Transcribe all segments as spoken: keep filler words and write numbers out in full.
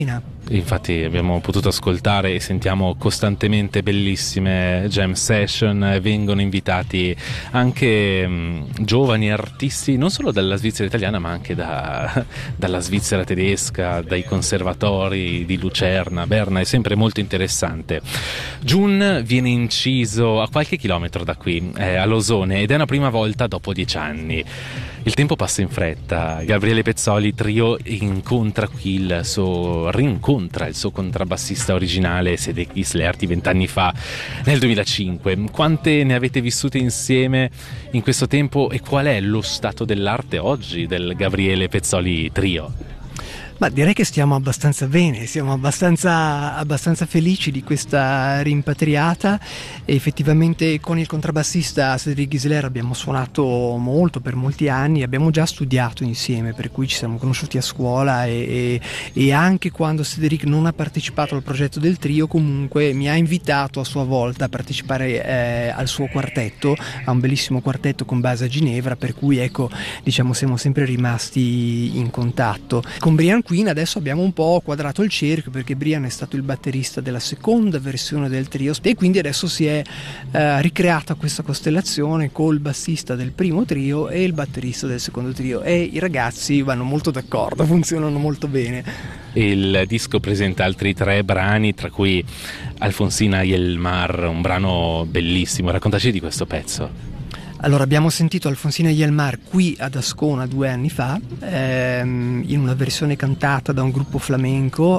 Infatti abbiamo potuto ascoltare e sentiamo costantemente bellissime jam session, vengono invitati anche mh, giovani artisti non solo dalla Svizzera italiana ma anche da, dalla Svizzera tedesca, dai conservatori di Lucerna, Berna, è sempre molto interessante. June viene inciso a qualche chilometro da qui, eh, a Losone, ed è una prima volta dopo dieci anni. Il tempo passa in fretta. Gabriele Pezzoli Trio incontra qui il suo rincontra il suo contrabbassista originale Cedric Gislerti vent'anni fa, nel duemilacinque. Quante ne avete vissute insieme in questo tempo e qual è lo stato dell'arte oggi del Gabriele Pezzoli Trio? Ma direi che stiamo abbastanza bene, siamo abbastanza, abbastanza felici di questa rimpatriata e effettivamente con il contrabbassista Cedric Gisler abbiamo suonato molto per molti anni, abbiamo già studiato insieme, per cui ci siamo conosciuti a scuola e, e, e anche quando Cedric non ha partecipato al progetto del trio comunque mi ha invitato a sua volta a partecipare eh, al suo quartetto, a un bellissimo quartetto con base a Ginevra, per cui ecco diciamo siamo sempre rimasti in contatto. Con Brian Quinn adesso abbiamo un po' quadrato il cerchio perché Brian è stato il batterista della seconda versione del trio e quindi adesso si è eh, ricreata questa costellazione col bassista del primo trio e il batterista del secondo trio e i ragazzi vanno molto d'accordo, funzionano molto bene. Il disco presenta altri tre brani, tra cui Alfonsina y el Mar, un brano bellissimo. Raccontaci di questo pezzo. Allora, abbiamo sentito Alfonsina y el Mar qui ad Ascona due anni fa, ehm, in una versione cantata da un gruppo flamenco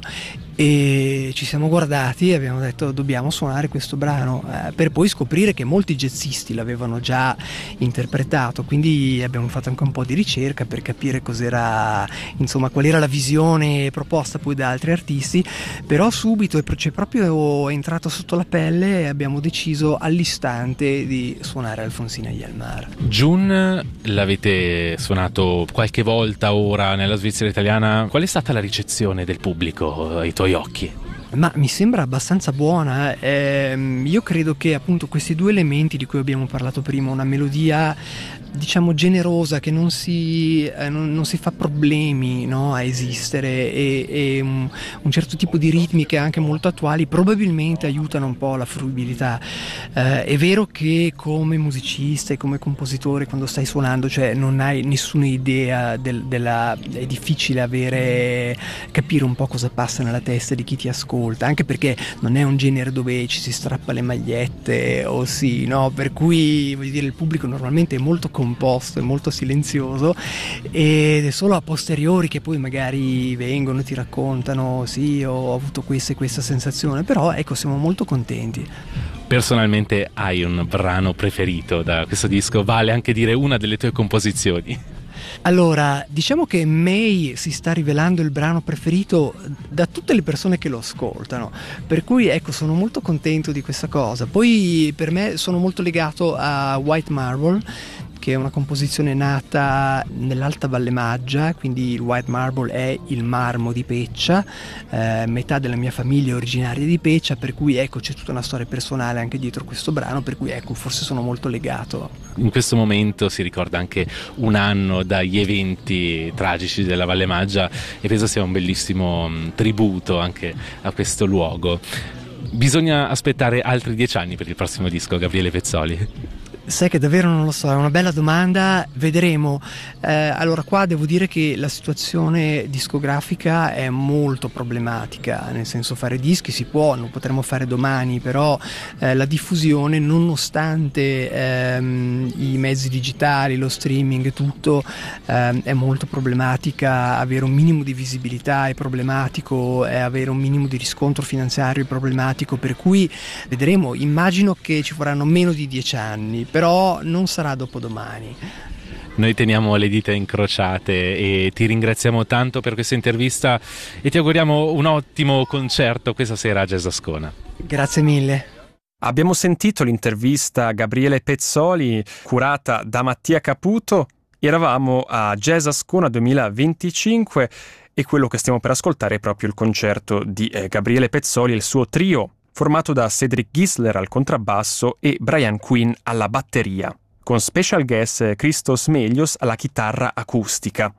e ci siamo guardati e abbiamo detto dobbiamo suonare questo brano eh, per poi scoprire che molti jazzisti l'avevano già interpretato, quindi abbiamo fatto anche un po' di ricerca per capire cos'era, insomma qual era la visione proposta poi da altri artisti, però subito è proprio entrato sotto la pelle e abbiamo deciso all'istante di suonare Alfonsina y el Mar. June l'avete suonato qualche volta ora nella Svizzera italiana, qual è stata la ricezione del pubblico ai tuoi occhi? Ma mi sembra abbastanza buona, eh, io credo che appunto questi due elementi di cui abbiamo parlato prima, una melodia diciamo generosa che non si, eh, non, non si fa problemi, no, a esistere e, e un, un certo tipo di ritmiche anche molto attuali probabilmente aiutano un po' la fruibilità. Eh, è vero che come musicista e come compositore quando stai suonando cioè non hai nessuna idea del, della, è difficile avere capire un po' cosa passa nella testa di chi ti ascolta, anche perché non è un genere dove ci si strappa le magliette o sì, no, per cui voglio dire il pubblico normalmente è molto composto, è molto silenzioso ed è solo a posteriori che poi magari vengono e ti raccontano sì ho avuto questa e questa sensazione, però ecco siamo molto contenti. Personalmente hai un brano preferito da questo disco? Vale anche dire una delle tue composizioni? Allora, diciamo che May si sta rivelando il brano preferito da tutte le persone che lo ascoltano, per cui ecco sono molto contento di questa cosa. Poi per me sono molto legato a White Marble, che è una composizione nata nell'Alta Valle Maggia, quindi il White Marble è il marmo di Peccia, eh, metà della mia famiglia è originaria di Peccia, per cui ecco c'è tutta una storia personale anche dietro questo brano, per cui ecco forse sono molto legato. In questo momento si ricorda anche un anno dagli eventi tragici della Valle Maggia e penso sia un bellissimo mh, tributo anche a questo luogo. Bisogna aspettare altri dieci anni per il prossimo disco, Gabriele Pezzoli? Sai che davvero non lo so, è una bella domanda, vedremo. Eh, allora qua devo dire che la situazione discografica è molto problematica, nel senso fare dischi si può, non potremo fare domani, però eh, la diffusione nonostante ehm, i mezzi digitali, lo streaming e tutto ehm, è molto problematica, avere un minimo di visibilità è problematico, è avere un minimo di riscontro finanziario è problematico, per cui vedremo, immagino che ci vorranno meno di dieci anni, però non sarà dopodomani. Noi teniamo le dita incrociate e ti ringraziamo tanto per questa intervista e ti auguriamo un ottimo concerto questa sera a Jazz Ascona. Grazie mille. Abbiamo sentito l'intervista a Gabriele Pezzoli curata da Mattia Caputo. Eravamo a Jazz Ascona duemilaventicinque e quello che stiamo per ascoltare è proprio il concerto di eh, Gabriele Pezzoli e il suo trio, formato da Cedric Gisler al contrabbasso e Brian Quinn alla batteria, con special guest Christos Melios alla chitarra acustica.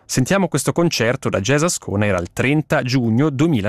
Sentiamo questo concerto da Jazz Ascona, era il trenta giugno duemilaventitré.